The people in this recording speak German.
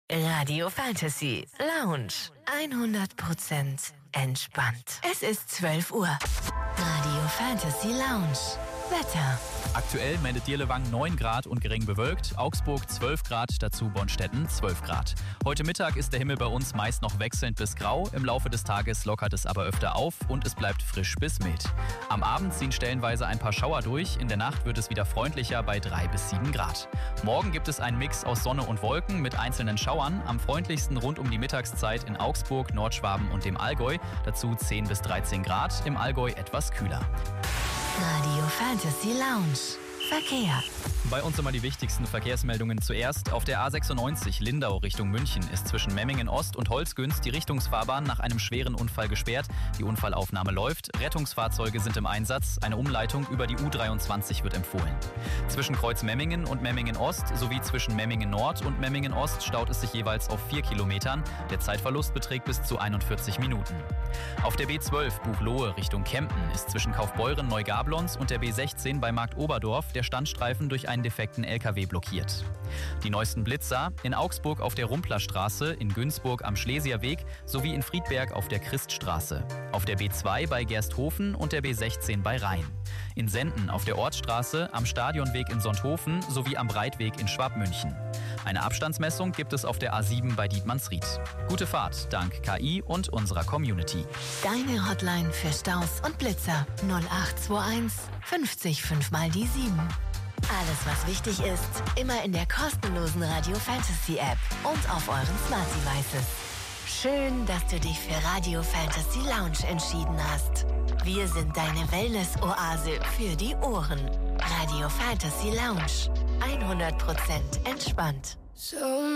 Radio Fantasy Lounge 100% entspannt. Es ist 12 Uhr. Radio Fantasy Lounge. Wetter. Aktuell meldet Dirlewang 9 Grad und gering bewölkt, Augsburg 12 Grad, dazu Bonstetten 12 Grad. Heute Mittag ist der Himmel bei uns meist noch wechselnd bis grau, im Laufe des Tages lockert es aber öfter auf und es bleibt frisch bis mild. Am Abend ziehen stellenweise ein paar Schauer durch, in der Nacht wird es wieder freundlicher bei 3 bis 7 Grad. Morgen gibt es einen Mix aus Sonne und Wolken mit einzelnen Schauern, am freundlichsten rund um die Mittagszeit in Augsburg, Nordschwaben und dem Allgäu, dazu 10 bis 13 Grad, im Allgäu etwas kühler. Radio Fantasy Lounge. Verkehr. Bei uns immer die wichtigsten Verkehrsmeldungen zuerst. Auf der A96 Lindau Richtung München ist zwischen Memmingen Ost und Holzgünst die Richtungsfahrbahn nach einem schweren Unfall gesperrt. Die Unfallaufnahme läuft. Rettungsfahrzeuge sind im Einsatz. Eine Umleitung über die U23 wird empfohlen. Zwischen Kreuz Memmingen und Memmingen Ost sowie zwischen Memmingen Nord und Memmingen Ost staut es sich jeweils auf 4 Kilometern. Der Zeitverlust beträgt bis zu 41 Minuten. Auf der B12 Buchloe Richtung Kempten ist zwischen Kaufbeuren Neugablons und der B16 bei Markt Oberdorf der Standstreifen durch einen defekten LKW blockiert. Die neuesten Blitzer in Augsburg auf der Rumplerstraße, in Günzburg am Schlesierweg sowie in Friedberg auf der Christstraße. Auf der B2 bei Gersthofen und der B16 bei Rhein. In Senden auf der Ortsstraße, am Stadionweg in Sonthofen sowie am Breitweg in Schwabmünchen. Eine Abstandsmessung gibt es auf der A7 bei Dietmannsried. Gute Fahrt dank KI und unserer Community. Deine Hotline für Staus und Blitzer 0821 50 5 mal die 7. Alles, was wichtig ist, immer in der kostenlosen Radio Fantasy App und auf euren Smart Devices. Schön, dass du dich für Radio Fantasy Lounge entschieden hast. Wir sind deine Wellness-Oase für die Ohren. Radio Fantasy Lounge. 100% entspannt. So